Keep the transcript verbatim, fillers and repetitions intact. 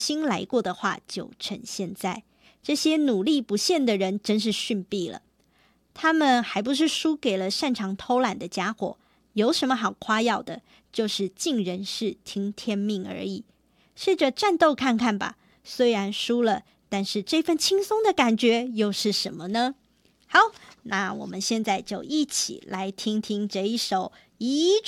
新来过的话，就趁现在。这些努力不懈的人真是逊毙了。他们还不是输给了擅长偷懒的家伙，有什么好夸耀的？就是尽人事听天命而已。试着战斗看看吧，虽然输了，但是这份轻松的感觉又是什么呢？好，那我们现在就一起来听听这一首《一